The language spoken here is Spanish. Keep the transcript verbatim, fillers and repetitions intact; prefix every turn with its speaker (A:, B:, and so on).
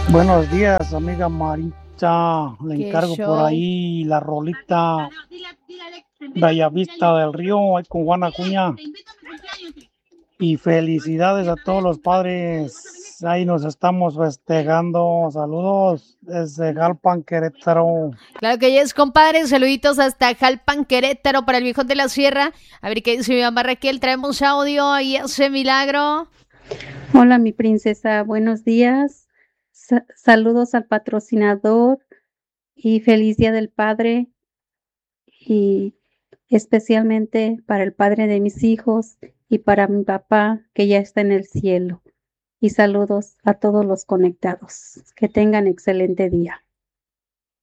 A: Buenos días, amiga Marita. Le
B: Qué
A: encargo por
B: show.
A: ahí la rolita Bellavista del Río, ahí con Juana Acuña. Y felicidades a todos los padres. Ahí nos estamos festejando. Saludos desde Jalpan, Querétaro.
B: Claro que es, compadre. Saluditos hasta Jalpan, Querétaro, para el Viejón de la Sierra. A ver qué dice mi mamá Raquel. Traemos audio y ese milagro.
C: Hola, mi princesa, buenos días. Sa- saludos al patrocinador y feliz Día del Padre y especialmente para el padre de mis hijos y para mi papá que ya está en el cielo. Y saludos a todos los conectados. Que tengan excelente día.